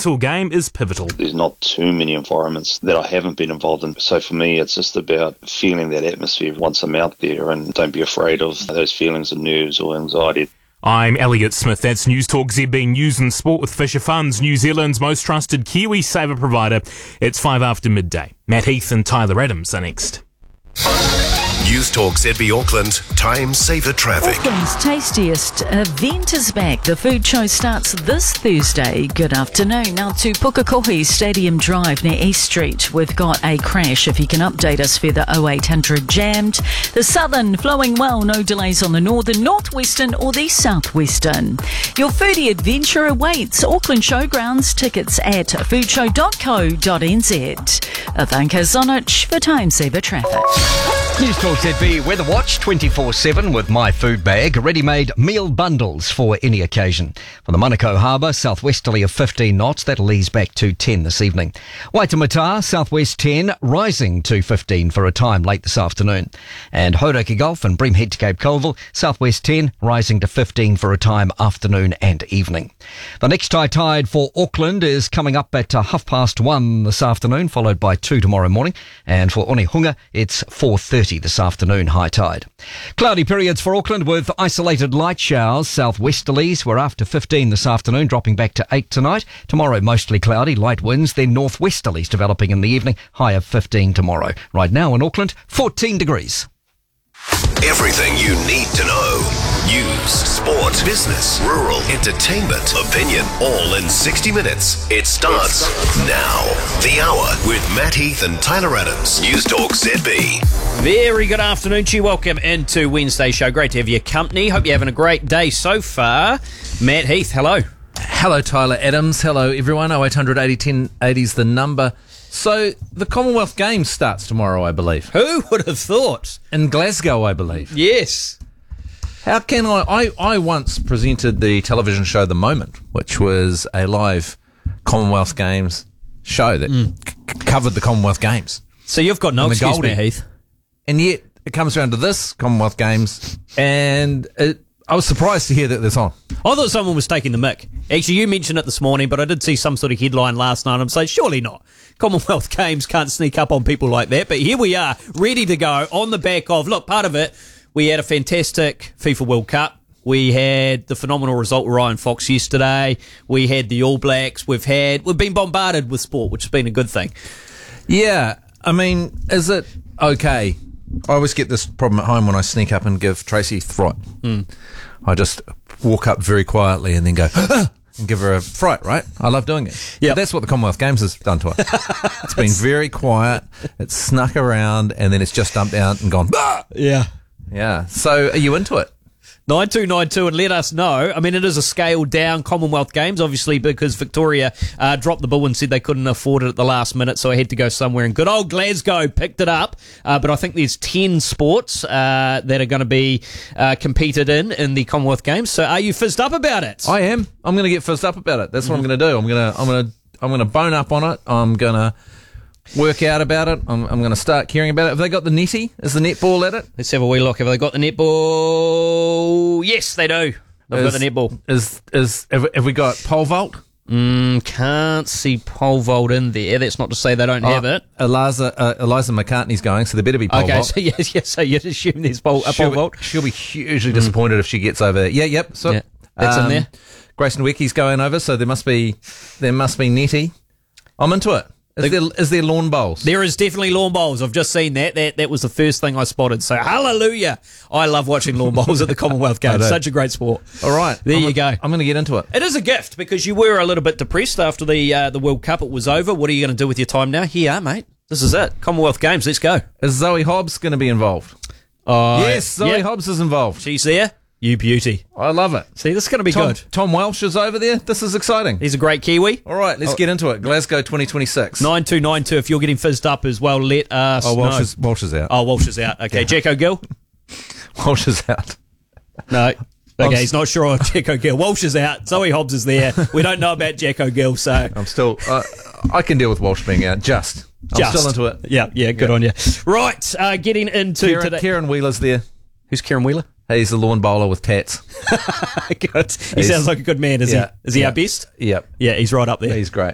mental game is pivotal. There's not too many environments that I haven't been involved in. So for me, it's just about feeling that atmosphere once I'm out there, and don't be afraid of those feelings of nerves or anxiety. I'm Elliot Smith. That's News Talk ZB News and Sport with Fisher Funds, New Zealand's most trusted Kiwi saver provider. It's 5 after midday. Matt Heath and Tyler Adams are next. News Talk ZB Auckland, time saver traffic. Auckland's tastiest event is back. The food show starts this Thursday. Good afternoon. Now to Pukekohe Stadium Drive near East Street. We've got a crash. If you can update us further, 0800 jammed. The southern flowing well, no delays on the northern, northwestern or the southwestern. Your foodie adventure awaits. Auckland Showgrounds, tickets at foodshow.co.nz. Avanka Zonich for time saver traffic. News Talk ZB Weather Watch 24/7 with My Food Bag. Ready-made meal bundles for any occasion. From the Manukau Harbour, southwesterly of 15 knots. That'll ease back to 10 this evening. Waitemata, southwest 10, rising to 15 for a time late this afternoon. And Hauraki Gulf and Bream Head to Cape Colville, southwest 10, rising to 15 for a time afternoon and evening. The next high tide for Auckland is coming up at 1:30 this afternoon, followed by 2 tomorrow morning. And for Onehunga, it's 4:30 this afternoon, high tide. Cloudy periods for Auckland with isolated light showers. Southwesterlies were after 15 this afternoon, dropping back to 8 tonight. Tomorrow, mostly cloudy, light winds, then northwesterlies developing in the evening, high of 15 tomorrow. Right now in Auckland, 14 degrees. Everything you need to know. News, sport, business, rural, entertainment, opinion, all in 60 minutes. It starts now. The Hour with Matt Heath and Tyler Adams. News Talk ZB. Very good afternoon to you. Welcome into Wednesday show. Great to have your company. Hope you're having a great day so far. Matt Heath, hello. Hello, Tyler Adams. Hello, everyone. 0800 80 10 80 is the number. So, the Commonwealth Games starts tomorrow, I believe. Who would have thought? In Glasgow, I believe. Yes. How can I once presented the television show The Moment, which was a live Commonwealth Games show that covered the Commonwealth Games. So you've got no excuse, Matt Heath. And yet, it comes around to this Commonwealth Games, and I was surprised to hear that it's on. I thought someone was taking the mick. Actually, you mentioned it this morning, but I did see some sort of headline last night, and I'm saying, surely not. Commonwealth Games can't sneak up on people like that. But here we are, ready to go on the back of, look, part of it, we had a fantastic FIFA World Cup. We had the phenomenal result with Ryan Fox yesterday. We had the All Blacks. We've been bombarded with sport, which has been a good thing. Yeah, I mean, is it okay? I always get this problem at home when I sneak up and give Tracy fright. I just walk up very quietly and then go, and give her a fright, right? I love doing it. Yeah, that's what the Commonwealth Games has done to her. It's been very quiet. It's snuck around and then it's just dumped out and gone, bah! Yeah. So are you into it? 9292 and let us know. I mean, it is a scaled down Commonwealth Games, obviously, because Victoria dropped the ball and said they couldn't afford it at the last minute, so I had to go somewhere. And good old Glasgow picked it up. But I think there's 10 sports that are going to be competed in the Commonwealth Games. So are you fizzed up about it? I am. I'm going to get fizzed up about it. That's what I'm going to do. I'm going to bone up on it. I'm going to work out about it. I'm going to start caring about it. Have they got the netty? Is the netball at it? Let's have a wee look. Have they got the netball? Yes, they do. They've got the netball. Have we got pole vault? Can't see pole vault in there. That's not to say they don't have it. Eliza McCartney's going, so there better be pole vault. So yes, so you'd assume there's pole vault. She'll be hugely disappointed if she gets over there. Yep. So that's in there. Grayson Wecky's going over, so there must be netty. I'm into it. Is there lawn bowls? There is definitely lawn bowls. I've just seen that. That was the first thing I spotted. So hallelujah. I love watching lawn bowls at the Commonwealth Games. Such a great sport. All right. There you go. I'm going to get into it. It is a gift because you were a little bit depressed after the World Cup. It was over. What are you going to do with your time now? Here, mate. This is it. Commonwealth Games. Let's go. Is Zoe Hobbs going to be involved? Yes, Zoe Hobbs is involved. She's there. You beauty. I love it. See, this is going to be good. Tom Welsh is over there. This is exciting. He's a great Kiwi. All right, let's get into it. Glasgow 2026. 9292. If you're getting fizzed up as well, let us know. Walsh is out. Oh, Walsh is out. Okay, Jacko Gill? Walsh is out. No. Okay, he's not sure on Jacko Gill. Walsh is out. Zoe Hobbs is there. We don't know about Jacko Gill, so... I'm still... I can deal with Walsh being out. I'm still into it. Yeah, good on you. Right, getting into today... Kieran Wheeler's there. Who's Kieran Wheeler? He's a lawn bowler with tats. Good. He sounds like a good man, is he? Is he our best? Yep. Yeah, he's right up there. He's great.